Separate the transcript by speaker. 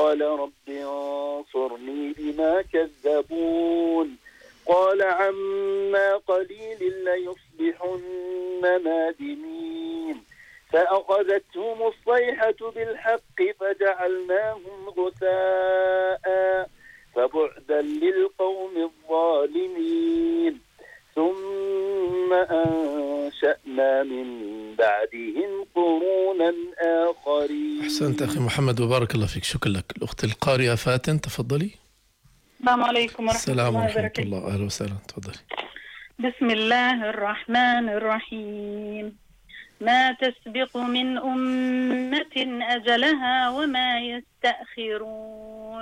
Speaker 1: قال رب انصرني بما كذبون قال عما قليل ليصبحن نادمين فأخذتهم الصيحة بالحق فجعلناهم غثاء فبعدا للقوم الظالمين ثم أنشأنا من بعدهم قرونا آخرين.
Speaker 2: أحسنت أخي محمد وبارك الله فيك، شكرا لك. الأخت القارئة فاتن تفضلي.
Speaker 3: السلام عليكم ورحمة
Speaker 2: السلام
Speaker 3: الله
Speaker 2: ورحمة
Speaker 3: وبركاته.
Speaker 2: الله، أهلا وسهلا، تفضلي.
Speaker 3: بسم الله الرحمن الرحيم. ما تسبق من أمة أجلها وما يستأخرون